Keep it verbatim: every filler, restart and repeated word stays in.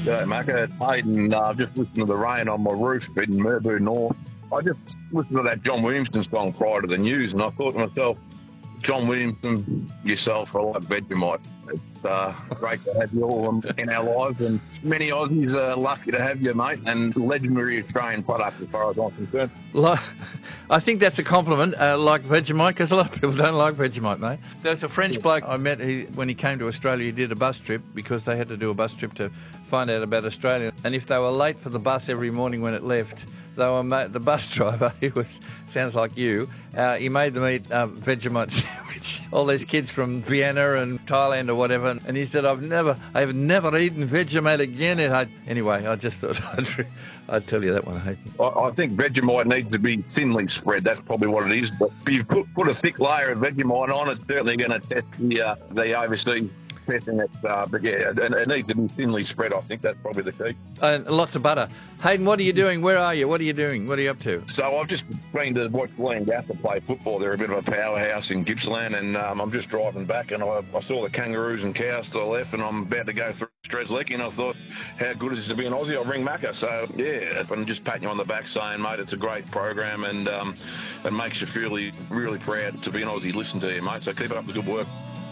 Yeah, Macca, Hayden, uh, just listened to the rain on my roof in Merboo North. I just listened to that John Williamson song prior to the news, and I thought to myself, John Williamson, yourself, I like Vegemite. It's uh, great to have you all in our lives, and many Aussies are lucky to have you, mate, and legendary Australian product as far as I'm concerned. Like, I think that's a compliment, uh, like Vegemite, because a lot of people don't like Vegemite, mate. There's a French bloke I met, he, when he came to Australia, he did a bus trip because they had to do a bus trip to find out about Australia. And if they were late for the bus every morning when it left, they were ma- the bus driver, he was, sounds like you, uh, he made them eat uh, Vegemite sandwich. All these kids from Vienna and Thailand or whatever, and he said, I've never, I've never eaten Vegemite again. And I, anyway, I just thought I'd, I'd tell you that one, Hayden. I, I think Vegemite needs to be thinly spread. That's probably what it is. But if you put, put a thick layer of Vegemite on, it's certainly going to test the, uh, the overseas testing it. Uh, but yeah, it, it needs to be thinly spread. I think that's probably the key. And lots of butter. Hayden, what are you doing? Where are you? What are you doing? What are you up to? So I've just been to watch Leongatha play football. They're a bit of a powerhouse in Gippsland, and um, I'm just driving back, and I, I saw the kangaroos and cows to the left, and I'm about to go through Strzelecki, and I thought, how good is it to be an Aussie? I'll ring Macca. So yeah, I'm just patting you on the back, saying, mate, it's a great program, and um, it makes you feel really, really proud to be an Aussie. Listen to you, mate. So keep up the good work.